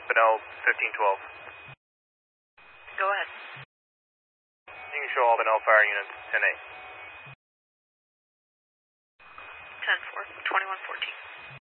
Benel 1512. Go ahead. You can show all Benel fire units 10-8. 10-4, 2114.